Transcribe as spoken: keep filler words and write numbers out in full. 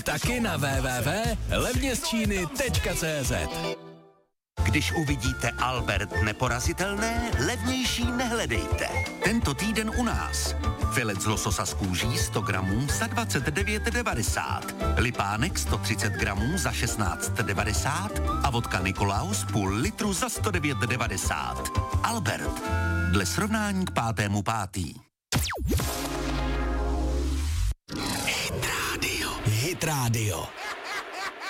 Taky na w w w tečka levně z číny tečka cé zet. Když uvidíte Albert neporazitelné, levnější nehledejte. Tento týden u nás. Filet z lososa z kůží sto gramů za dvacet devět devadesát. Lipánek sto třicet gramů za šestnáct devadesát a vodka Nikolaus půl litru za sto devět devadesát. Albert. Dle srovnání k pátému pátý. Hit Radio. Hit Radio.